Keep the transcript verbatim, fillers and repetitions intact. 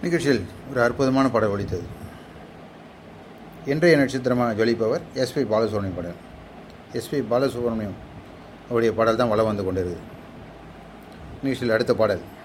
நிகழ்ச்சியில் ஒரு அற்புதமான படம் ஒலித்தது. இன்றைய நட்சத்திரமாக ஜொலிப்பவர் எஸ்பி பாலசுப்ரமணியம் பாடல். எஸ்பி பாலசுப்ரமணியம் அவருடைய பாடல் தான் வளம் வந்து கொண்டிருக்குது. நிகழ்ச்சியில் அடுத்த பாடல்